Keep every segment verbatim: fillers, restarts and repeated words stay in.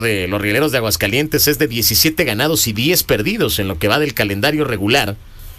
de los Rieleros de Aguascalientes es de diecisiete ganados y diez perdidos en lo que va del calendario regular.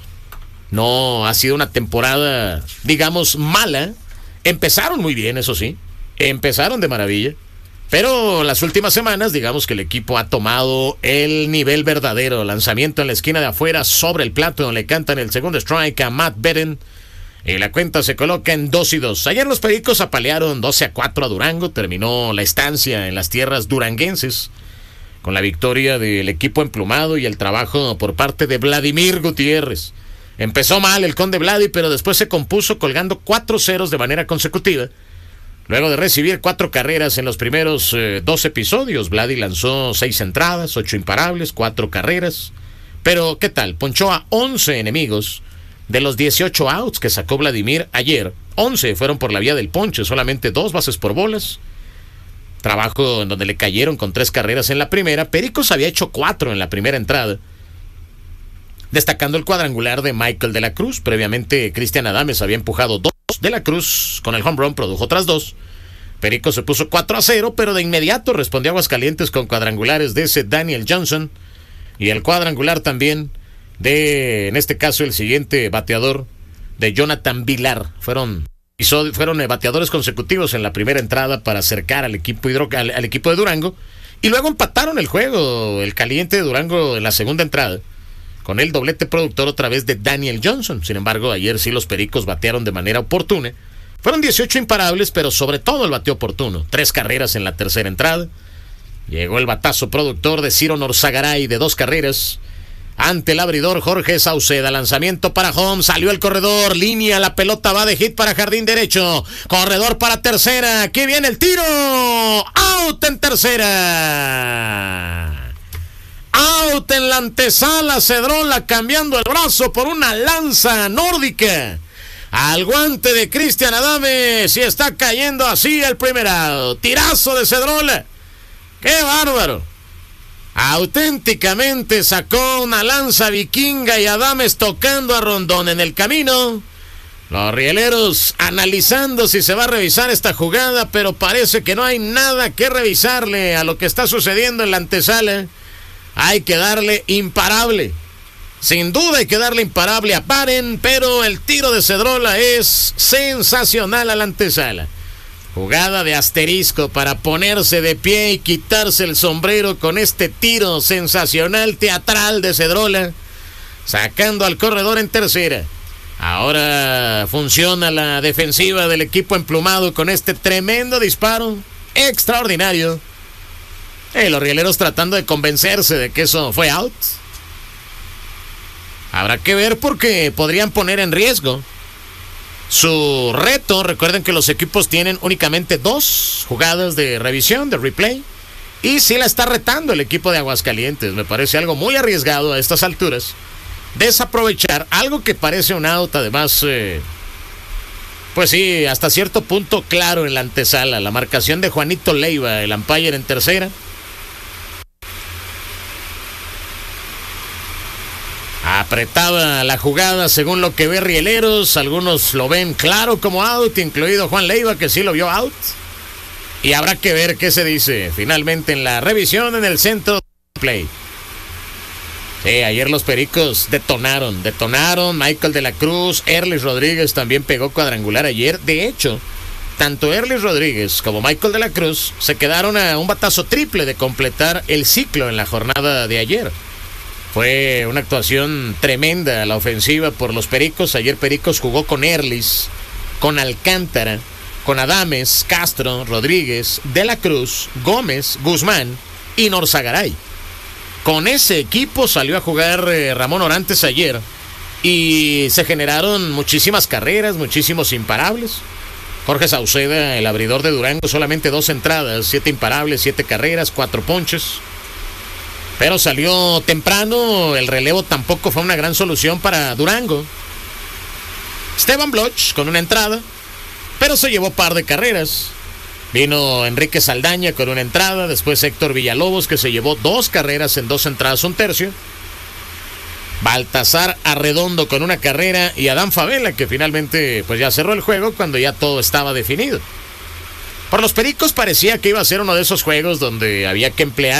No ha sido una temporada, digamos, mala. Empezaron muy bien, eso sí. Empezaron de maravilla. Pero las últimas semanas, digamos que el equipo ha tomado el nivel verdadero. Lanzamiento en la esquina de afuera sobre el plato, donde le cantan el segundo strike a Matt Betten. Y la cuenta se coloca en dos y dos. Ayer los Pericos apalearon doce a cuatro a Durango. Terminó la estancia en las tierras duranguenses con la victoria del equipo emplumado y el trabajo por parte de Vladimir Gutiérrez. Empezó mal el Conde Vladi, pero después se compuso colgando cuatro ceros de manera consecutiva. Luego de recibir cuatro carreras en los primeros eh, dos episodios, Vladi lanzó seis entradas, ocho imparables, cuatro carreras. Pero, ¿qué tal? Ponchó a once enemigos de los dieciocho outs que sacó Vladimir ayer. once fueron por la vía del ponche, solamente dos bases por bolas. Trabajo en donde le cayeron con tres carreras en la primera. Pericos había hecho cuatro en la primera entrada, destacando el cuadrangular de Michael de la Cruz. Previamente, Cristian Adames había empujado dos. De la Cruz, con el home run, produjo otras dos. Perico se puso cuatro a cero, pero de inmediato respondió a Aguascalientes con cuadrangulares de ese Daniel Johnson. Y el cuadrangular también de, en este caso, el siguiente bateador, de Jonathan Vilar. Fueron, fueron bateadores consecutivos en la primera entrada para acercar al equipo, hidro, al, al equipo de Durango. Y luego empataron el juego, el caliente de Durango en la segunda entrada, con el doblete productor otra vez de Daniel Johnson. Sin embargo, ayer sí los Pericos batearon de manera oportuna. Fueron dieciocho imparables, pero sobre todo el bateo oportuno. Tres carreras en la tercera entrada. Llegó el batazo productor de Ciro Norzagaray de dos carreras ante el abridor Jorge Sauceda. Lanzamiento para home, salió el corredor, línea, la pelota va de hit para jardín derecho. Corredor para tercera, aquí viene el tiro. Out en tercera. Out en la antesala, Cedrola cambiando el brazo por una lanza nórdica al guante de Cristian Adames, y está cayendo así el primer out. Tirazo de Cedrola. ¡Qué bárbaro! Auténticamente sacó una lanza vikinga y Adames tocando a Rondón en el camino. Los Rieleros analizando si se va a revisar esta jugada, pero parece que no hay nada que revisarle a lo que está sucediendo en la antesala. Hay que darle imparable. Sin duda hay que darle imparable a Paren, pero el tiro de Cedrola es sensacional a la antesala. Jugada de asterisco para ponerse de pie y quitarse el sombrero con este tiro sensacional, teatral de Cedrola, sacando al corredor en tercera. Ahora funciona la defensiva del equipo emplumado con este tremendo disparo, extraordinario. Eh, los Rieleros tratando de convencerse de que eso fue out. Habrá que ver porque podrían poner en riesgo su reto. Recuerden que los equipos tienen únicamente dos jugadas de revisión, de replay. Y sí la está retando el equipo de Aguascalientes. Me parece algo muy arriesgado a estas alturas desaprovechar algo que parece un out. Además, eh, pues sí, hasta cierto punto claro en la antesala. La marcación de Juanito Leiva, el umpire en tercera. Apretaba la jugada según lo que ve Rieleros. Algunos lo ven claro como out, incluido Juan Leiva, que sí lo vio out. Y habrá que ver qué se dice finalmente en la revisión en el centro de play. Sí, ayer los Pericos detonaron, detonaron. Michael de la Cruz, Erlis Rodríguez también pegó cuadrangular ayer. De hecho, tanto Erlis Rodríguez como Michael de la Cruz se quedaron a un batazo triple de completar el ciclo en la jornada de ayer. Fue una actuación tremenda la ofensiva por los Pericos. Ayer Pericos jugó con Erlis, con Alcántara, con Adames, Castro, Rodríguez, De la Cruz, Gómez, Guzmán y Norzagaray. Con ese equipo salió a jugar eh, Ramón Orantes ayer y se generaron muchísimas carreras, muchísimos imparables. Jorge Sauceda, el abridor de Durango, solamente dos entradas, siete imparables, siete carreras, cuatro ponches. Pero salió temprano, el relevo tampoco fue una gran solución para Durango. Esteban Bloch con una entrada, pero se llevó par de carreras. Vino Enrique Saldaña con una entrada, después Héctor Villalobos, que se llevó dos carreras en dos entradas, un tercio. Baltasar Arredondo con una carrera y Adán Favela, que finalmente pues ya cerró el juego cuando ya todo estaba definido. Por los Pericos parecía que iba a ser uno de esos juegos donde había que emplear